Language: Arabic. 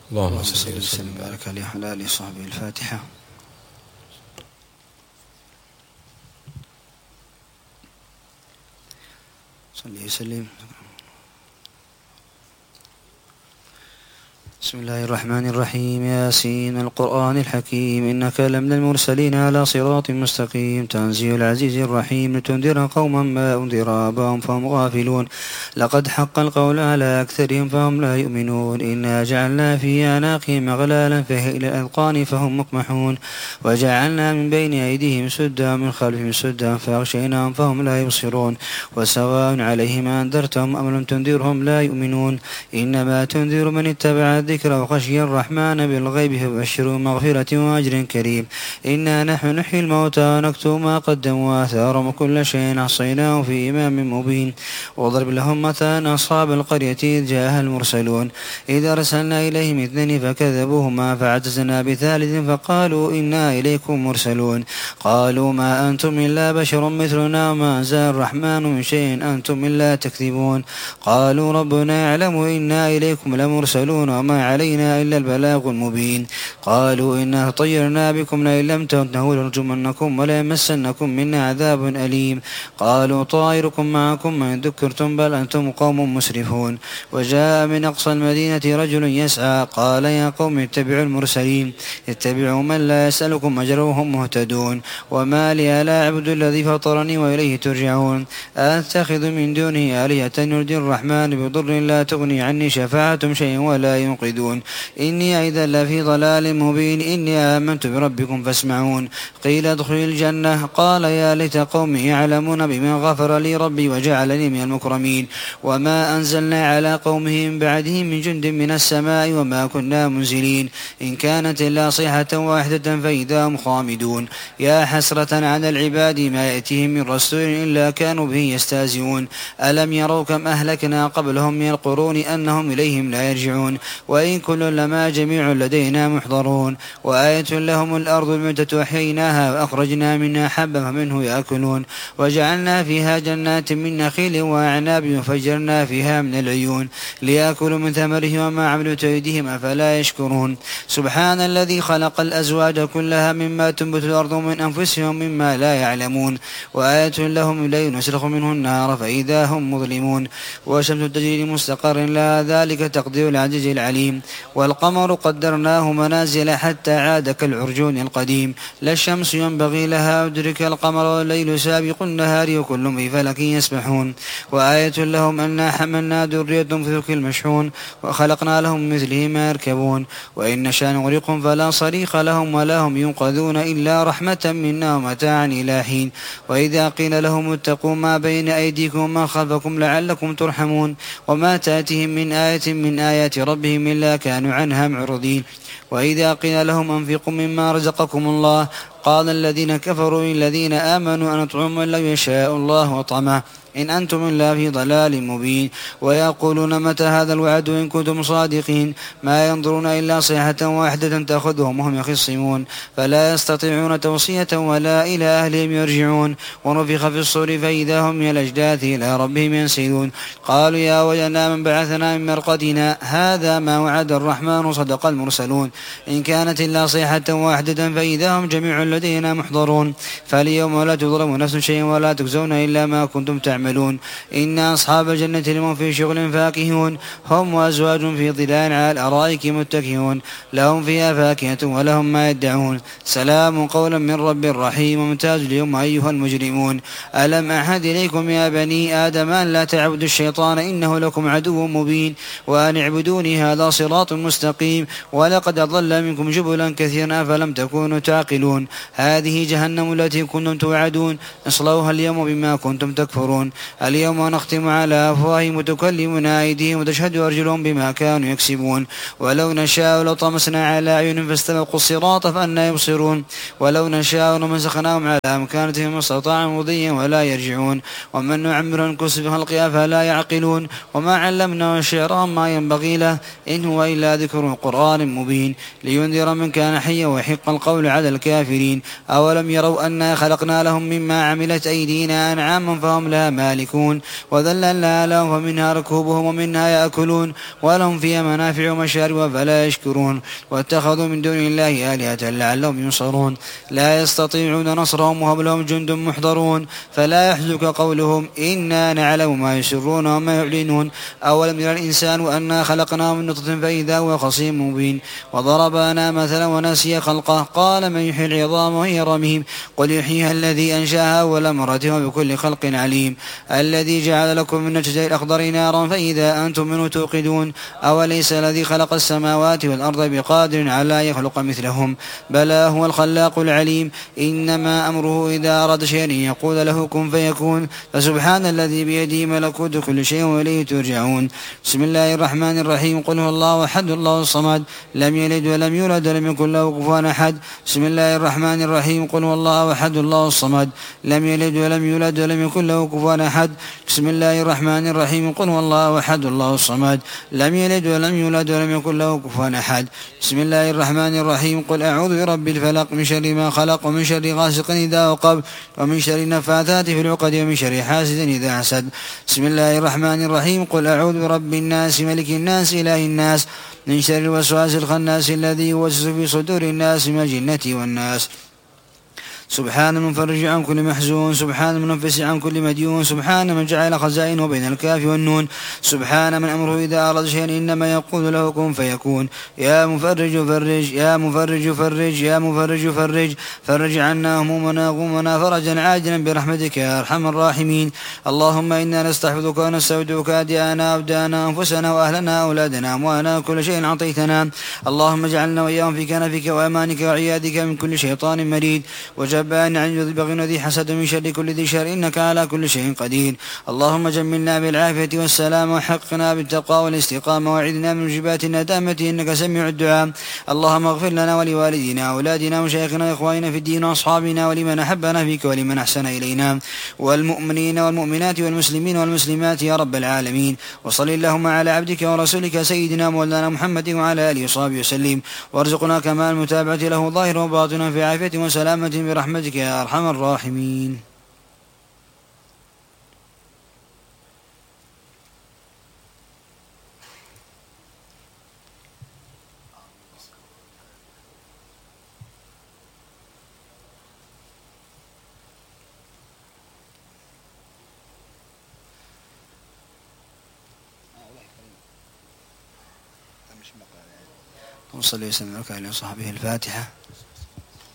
اللهم صل وسلم وبارك عليه وعلى آله وصحبه. الفاتحة. صلي وسلم. بسم الله الرحمن الرحيم. ياسين القرآن الحكيم إنك لمن المرسلين على صراط مستقيم تنزيل العزيز الرحيم لتنذر قوما ما أنذر آباؤهم فهم غافلون لقد حق القول على أكثرهم فهم لا يؤمنون إنا جعلنا في أعناقهم أغلالا فهي إلى الأذقان فهم مقمحون وجعلنا من بين أيديهم سدا ومن خلفهم سدا فأغشيناهم فهم لا يبصرون وسواء عليهم أنذرتهم أم لم تنذرهم لا يؤمنون إنما تنذر من اتبع الذكر وخشي الرحمن بالغيب فبشروا مغفرة وأجر كريم. إنا نحن نحيي الموتى ونكتب ما قدموا وآثارهم وكل شيء أحصيناه في إمام مبين. واضرب لهم مثلا أصحاب القرية إذ جاءها المرسلون إذ أرسلنا إليهم اثنين فكذبوهما فعززنا بثالث فقالوا إنا إليكم مرسلون قالوا ما أنتم إلا بشر مثلنا وما أنزل الرحمن من شيء أنتم إلا تكذبون قالوا ربنا يعلم إنا إليكم لمرسلون وما علينا إلا البلاغ المبين قالوا إنا طيرنا بكم لئن لم تنتهوا لنرجمنكم وليمسنكم منا عذاب أليم قالوا طائركم معكم إن ذكرتم بل أنتم قوم مسرفون. وجاء من أقصى المدينة رجل يسعى قال يا قوم اتبعوا المرسلين اتبعوا من لا يسألكم أجرا وهم مهتدون وما لي لا أعبد الذي فطرني وإليه ترجعون أتخذ من دونه آلهة يرجي الرحمن بضر لا تغني عني شفاعتهم شيئا ولا ينقذون إني إذا لفي ضلال مبين إني آمنت بربكم فاسمعون. قيل ادخل الجنة قال يا ليت قومي يعلمون بما غفر لي ربي وجعلني من المكرمين وما أنزلنا على قومه من بعده من جند من السماء وما كنا منزلين إن كانت إلا صيحة واحدة فإذا هم خامدون يا حسرة على العباد ما يأتيهم من رسول إلا كانوا به يستهزئون ألم يروا كم أهلكنا قبلهم من القرون أنهم إليهم لا يرجعون وإن كل لما جميع لدينا محضرون وآية لهم الأرض الميتة أحييناها وأخرجنا منها حبا فمنه يأكلون وجعلنا فيها جنات من نخيل وأعناب وفجرنا فيها من العيون ليأكلوا من ثمره وما عملت أيديهم أفلا يشكرون. سبحان الذي خلق الأزواج كلها مما تنبت الأرض من أنفسهم مما لا يعلمون وآية لهم الليل نسلخ منه النار فإذا هم مظلمون والشمس تجري لمستقر لها ذلك تقدير العزيز العليم والقمر قدرناه منازل حتى عاد كالعرجون القديم لا الشمس ينبغي لها أدرك القمر والليل سابق النهار وكل في فلك يسبحون وآية لهم أنا حملنا ذرية في فلك المشحون وخلقنا لهم مثله ما يركبون وإن نشاء نغرقهم فلا صريخ لهم ولا هم ينقذون إلا رحمة منا ومتاعا إلى حين. وإذا قيل لهم اتقوا ما بين أيديكم وما خلفكم لعلكم ترحمون وما تأتيهم من آية من آيات ربهم إلا كانوا عنها معرضين. وإذا قيل لهم أنفقوا مما رزقكم الله قال الذين كفروا للذين آمنوا أن نطعم من لو يشاء الله وطعمه إن أنتم إلا في ضلال مبين ويقولون متى هذا الوعد إن كنتم صادقين ما ينظرون إلا صيحة واحدة تأخذهم وهم يخصمون فلا يستطيعون توصية ولا إلى أهلهم يرجعون ونفخ في الصور فإذا هم من الأجداث إلى ربهم ينسلون قالوا يا ويلنا من بعثنا من مرقدنا هذا ما وعد الرحمن صدق المرسلون إن كانت إلا صيحة واحدة فإذا هم جميع لدينا محضرون فاليوم لا تظلم نفس شيئا ولا تجزون إلا ما كنتم تعملون إن أصحاب الجنة لهم في شغل فاكهون هم وأزواج في ظلال على الأرائك متكئون لهم فيها فاكهة ولهم ما يدعون سلام قولا من رب رحيم وممتاز اليوم أيها المجرمون ألم أعهد إليكم يا بني آدم أن لا تعبدوا الشيطان إنه لكم عدو مبين وأن اعبدوني هذا صراط مستقيم ولقد أضل منكم جبلا كثيرا فلم تكونوا تعقلون هذه جهنم التي كنتم توعدون اصلوها اليوم بما كنتم تكفرون اليوم نختم على أفواههم وتكلمنا أيديهم وتشهد أرجلهم بما كانوا يكسبون ولو نشاء لطمسنا على أعينهم فاستبقوا الصراط فأنى يبصرون ولو نشاء لمسخناهم على أمكانتهم ما استطاعوا مضيا ولا يرجعون ومن نعمر نكسب في خلقه فلا يعقلون وما علمنا الشعر ما ينبغي له إن هو إلا ذكر قرآن مبين لينذر من كان حيا ويحق القول على الكافرين أولم يروا أنا خلقنا لهم مما عملت أيدينا أنعاما فهم لها مالكون وذللنا لهم فمنها ركوبهم ومنها يأكلون ولهم فيها منافع ومشارب فلا يشكرون واتخذوا من دون الله آلهة لعلهم ينصرون لا يستطيعون نصرهم وهم لهم جند محضرون فلا يحزنك قولهم إنا نعلم ما يسرون وما يعلنون أولم يرى الإنسان أنا خلقناه من نطفة فإذا هو خصيم مبين وضرب لنا مثلا ونسي خلقه قال من يحيي العظام وهي رميم قل يحييها الذي أنشأها أول مرة وبكل خلق عليم الذي جعل لكم من الشجر الأخضر نارا فإذا أنتم منه توقدون أوليس الذي خلق السماوات والأرض بقادر على يخلق مثلهم بلى هو الخلاق العليم إنما أمره إذا أراد شيئا يقول له كن فيكون فسبحان الذي بيده ملكوت كل شيء وإليه ترجعون بسم الله الرحمن الرحيم قل هو الله أحد الله الصمد لم يلد ولم يولد ولم يكن له كفوا أحد بسم الله الرحمن الرحيم قل هو الله أحد الله الصمد لم يلد ولم يولد ولم يكن له كفوا أحد بسم الله الرحمن الرحيم قل هو الله أحد الله الصمد لم يلد ولم يولد ولم يكن له كفوا أحد بسم الله الرحمن الرحيم قل أعوذ برب الفلق من شر ما خلق ومن شر غاسق إذا وقب ومن شر النفاثات في العقد ومن شر حاسد إذا حسد بسم الله الرحمن الرحيم قل أعوذ برب الناس ملك الناس إله الناس من شر الوسواس الخناس الذي يوسوس في صدور الناس من الجنة والناس سبحان من فرج عن كل محزون سبحان من منفس عن كل مديون سبحان من جعل خزائنه بين الكاف والنون سبحان من أمره إذا أراد شيئا إنما يقول له كن فيكون يا مفرج فرج يا مفرج فرج يا مفرج فرج فرج عنا همومنا غمنا فرجا عاجلا برحمتك يا أرحم الراحمين اللهم إنا نستحفظك ونستودعك أديانا أبدانا أنفسنا وأهلنا أولادنا أموالنا كل شيء أعطيتنا اللهم اجعلنا وإياهم في كنفك وأمانك وعيادك من كل شيطان مريد وجبان عن ذي بغي وذي حسد من شر كل ذي شر إنك على كل شيء قدير اللهم جملنا بالعافية والسلام وحقنا بالتقوى والاستقامة وعذنا من جبات الندامة إنك سميع الدعاء اللهم اغفر لنا ولوالدينا وأولادنا وشيخنا وإخواننا في الدين وأصحابنا ولمن أحبنا فيك ولمن أحسن إلينا والمؤمنين والمؤمنات والمسلمين والمسلمات يا رب العالمين وصل اللهم على عبدك ورسولك سيدنا مولانا محمد وعلى آله وصحبه وسلم وارزقنا كمال المتابعة له ظاهر وباطنا في عافية وسلامة برحمتك يا أرحم الراحمين وصلي وسلم على صحبه الفاتحة.